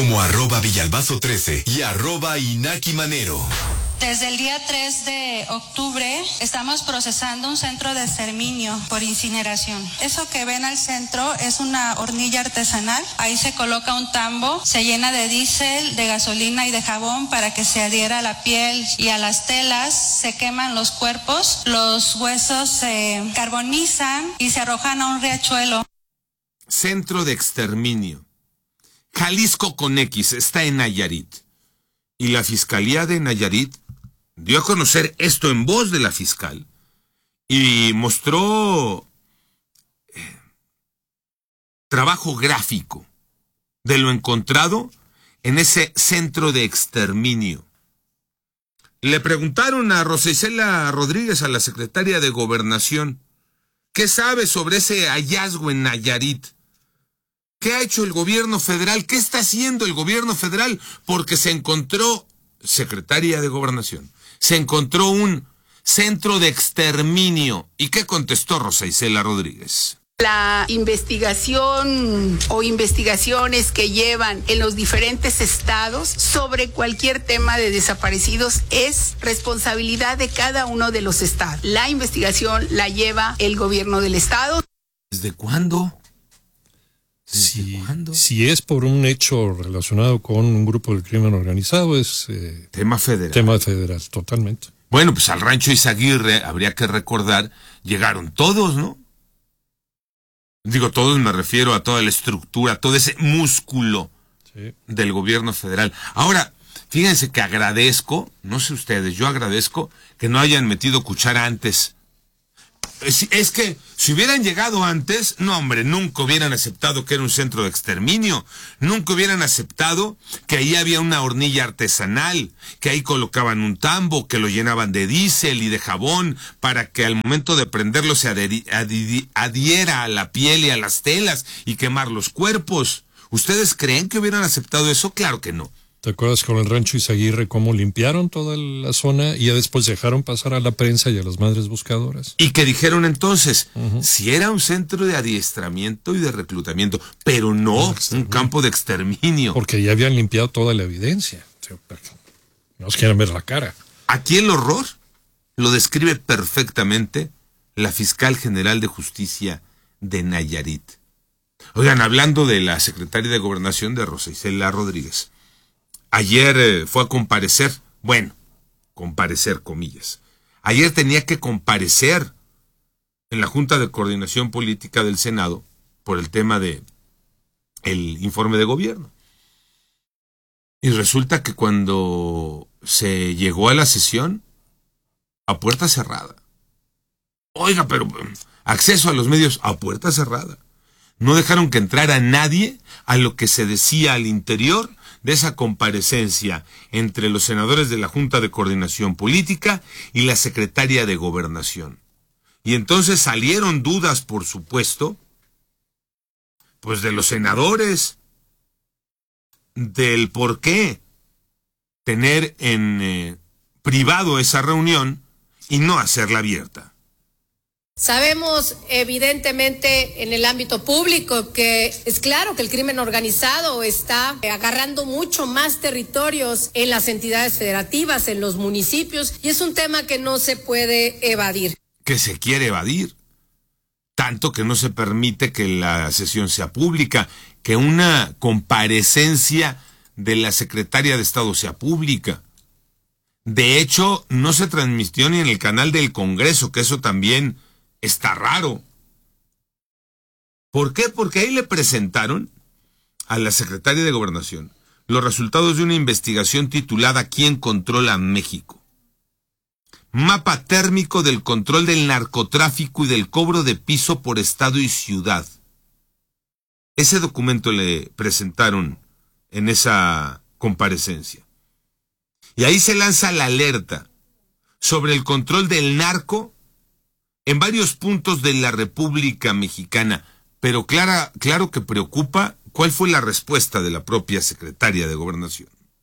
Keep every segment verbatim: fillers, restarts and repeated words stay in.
como arroba Villalbazo trece y arroba Inaki Manero. Desde el día tres de octubre estamos procesando un centro de exterminio por incineración. Eso que ven al centro es una hornilla artesanal. Ahí se coloca un tambo, se llena de diésel, de gasolina y de jabón para que se adhiera a la piel y a las telas. Se queman los cuerpos, los huesos se carbonizan y se arrojan a un riachuelo. Centro de exterminio. Jalisco con X, está en Nayarit. Y la Fiscalía de Nayarit dio a conocer esto en voz de la fiscal y mostró eh, trabajo gráfico de lo encontrado en ese centro de exterminio. Le preguntaron a Rosa Isela Rodríguez, a la secretaria de Gobernación, ¿qué sabe sobre ese hallazgo en Nayarit? ¿Qué ha hecho el gobierno federal? ¿Qué está haciendo el gobierno federal? Porque se encontró, secretaria de Gobernación, se encontró un centro de exterminio. ¿Y qué contestó Rosa Isela Rodríguez? La investigación o investigaciones que llevan en los diferentes estados sobre cualquier tema de desaparecidos es responsabilidad de cada uno de los estados. La investigación la lleva el gobierno del estado. ¿Desde cuándo? Si, si es por un hecho relacionado con un grupo del crimen organizado, es eh, tema federal. Tema federal, totalmente. Bueno, pues al rancho Izaguirre, habría que recordar, llegaron todos, ¿no? Digo, todos me refiero a toda la estructura, todo ese músculo sí. del gobierno federal. Ahora, fíjense que agradezco, no sé ustedes, yo agradezco que no hayan metido cuchara antes. Es, es que si hubieran llegado antes, no hombre, nunca hubieran aceptado que era un centro de exterminio, nunca hubieran aceptado que ahí había una hornilla artesanal, que ahí colocaban un tambo, que lo llenaban de diésel y de jabón para que al momento de prenderlo se adheri, adhi, adhiera a la piel y a las telas y quemar los cuerpos. ¿Ustedes creen que hubieran aceptado eso? Claro que no. ¿Te acuerdas con el rancho Izaguirre cómo limpiaron toda la zona y ya después dejaron pasar a la prensa y a las madres buscadoras? Y que dijeron entonces, uh-huh. si era un centro de adiestramiento y de reclutamiento, pero no un campo de exterminio. Porque ya habían limpiado toda la evidencia. No nos quieren ver la cara. Aquí el horror lo describe perfectamente la fiscal general de justicia de Nayarit. Oigan, hablando de la secretaria de Gobernación de Rosa Isela Rodríguez. Ayer eh, fue a comparecer, bueno, comparecer, comillas. Ayer tenía que comparecer en la Junta de Coordinación Política del Senado por el tema de el informe de gobierno. Y resulta que cuando se llegó a la sesión, a puerta cerrada. Oiga, pero acceso a los medios a puerta cerrada. No dejaron que entrara nadie a lo que se decía al interior de esa comparecencia entre los senadores de la Junta de Coordinación Política y la secretaria de Gobernación. Y entonces salieron dudas, por supuesto, pues de los senadores, del por qué tener en eh, privado esa reunión y no hacerla abierta. Sabemos evidentemente en el ámbito público que es claro que el crimen organizado está agarrando mucho más territorios en las entidades federativas, en los municipios, y es un tema que no se puede evadir. Que se quiere evadir, tanto que no se permite que la sesión sea pública, que una comparecencia de la secretaria de Estado sea pública. De hecho, no se transmitió ni en el canal del Congreso, que eso también está raro. ¿Por qué? Porque ahí le presentaron a la secretaria de Gobernación los resultados de una investigación titulada ¿Quién controla México? Mapa térmico del control del narcotráfico y del cobro de piso por estado y ciudad. Ese documento le presentaron en esa comparecencia. Y ahí se lanza la alerta sobre el control del narco en varios puntos de la República Mexicana, pero clara, claro que preocupa cuál fue la respuesta de la propia secretaria de Gobernación.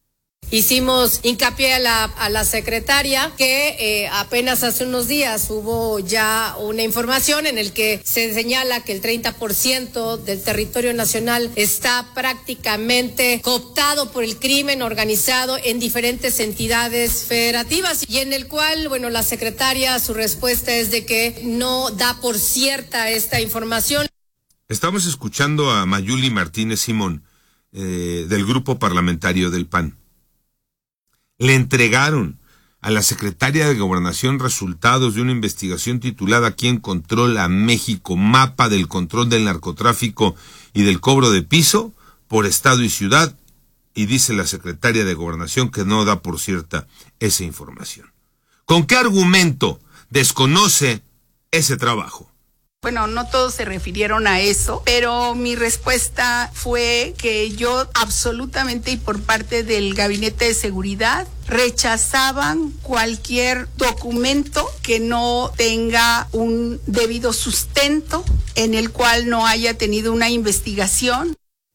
Hicimos hincapié a la, a la secretaria que eh, apenas hace unos días hubo ya una información en el que se señala que el treinta por ciento del territorio nacional está prácticamente cooptado por el crimen organizado en diferentes entidades federativas, y en el cual, bueno, la secretaria, su respuesta es de que no da por cierta esta información. Estamos escuchando a Mayuli Martínez Simón, eh, del grupo parlamentario del P A N. Le entregaron a la secretaria de Gobernación resultados de una investigación titulada ¿Quién controla México? Mapa del control del narcotráfico y del cobro de piso por estado y ciudad, y dice la secretaria de Gobernación que no da por cierta esa información. ¿Con qué argumento desconoce ese trabajo? Bueno, no todos se refirieron a eso, pero mi respuesta fue que yo absolutamente y por parte del Gabinete de Seguridad rechazaban cualquier documento que no tenga un debido sustento, en el cual no haya tenido una investigación.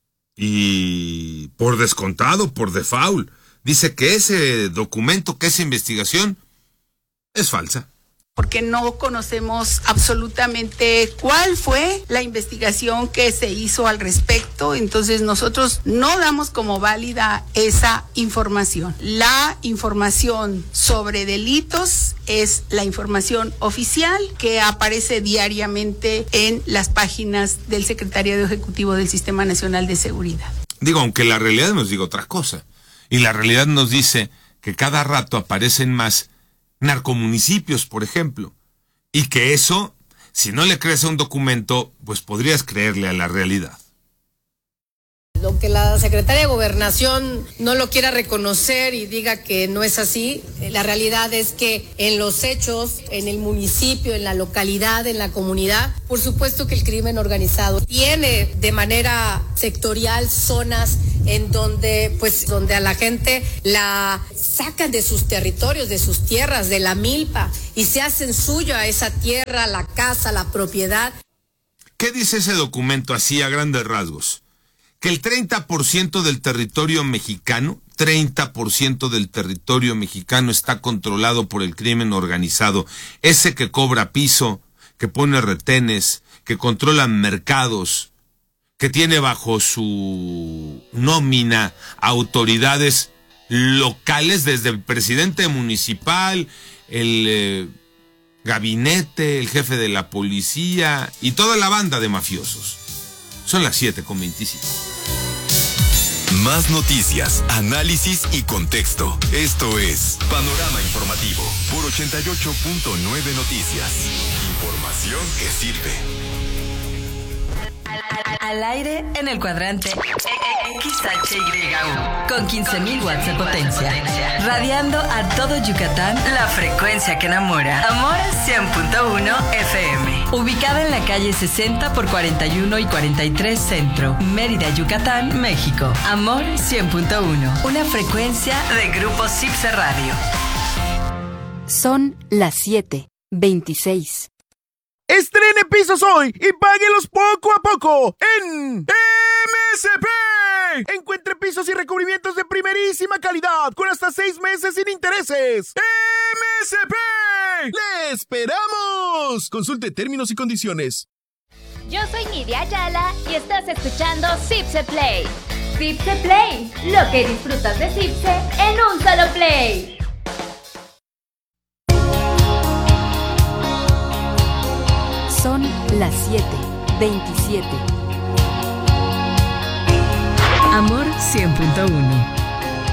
Y por descontado, por default, dice que ese documento, que esa investigación es falsa. Porque no conocemos absolutamente cuál fue la investigación que se hizo al respecto, entonces nosotros no damos como válida esa información. La información sobre delitos es la información oficial que aparece diariamente en las páginas del Secretariado Ejecutivo del Sistema Nacional de Seguridad. Digo, aunque la realidad nos diga otra cosa, y la realidad nos dice que cada rato aparecen más narcomunicipios, por ejemplo, y que eso, si no le crees a un documento, pues podrías creerle a la realidad. Aunque la secretaria de Gobernación no lo quiera reconocer y diga que no es así, la realidad es que en los hechos, en el municipio, en la localidad, en la comunidad, por supuesto que el crimen organizado tiene de manera sectorial zonas en donde, pues, donde a la gente la sacan de sus territorios, de sus tierras, de la milpa, y se hacen suyo a esa tierra, la casa, la propiedad. ¿Qué dice ese documento así a grandes rasgos? Que el treinta por ciento del territorio mexicano, treinta por ciento del territorio mexicano está controlado por el crimen organizado, ese que cobra piso, que pone retenes, que controla mercados, que tiene bajo su nómina autoridades locales, desde el presidente municipal, el eh, gabinete, el jefe de la policía y toda la banda de mafiosos. Son las siete con veinticinco. Más noticias, análisis y contexto. Esto es Panorama Informativo por ochenta y ocho punto nueve Noticias. Información que sirve. Al aire en el cuadrante X H Y U con quince mil watts de potencia, radiando a todo Yucatán la frecuencia que enamora. Amor cien punto uno F M, ubicada en la calle sesenta por cuarenta y uno y cuarenta y tres Centro, Mérida, Yucatán, México. Amor cien punto uno, una frecuencia de Grupo Cipse Radio. Son las siete veintiséis. Estrene pisos hoy y páguelos poco a poco en M S P. Encuentre pisos y recubrimientos de primerísima calidad con hasta seis meses sin intereses. M S P. ¡Le esperamos! Consulte términos y condiciones. Yo soy Nidia Ayala y estás escuchando Cipse Play. Cipse Play, lo que disfrutas de Cipse en un solo play. Son las siete veintisiete. Amor cien punto uno.